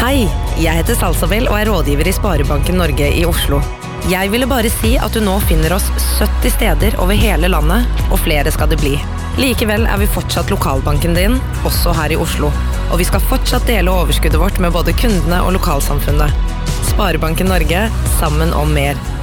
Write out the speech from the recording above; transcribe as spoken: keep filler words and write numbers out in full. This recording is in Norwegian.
Hei, jeg heter Salsabel og er rådgiver i Sparebanken Norge i Oslo. Jeg ville bare si at du nå finner oss sytti steder over hele landet, og flere skal det bli. Likevel er vi fortsatt lokalbanken din, også her i Oslo. Og vi skal fortsatt dele overskuddet vårt med både kundene og lokalsamfunnet. Sparebanken Norge, sammen om mer.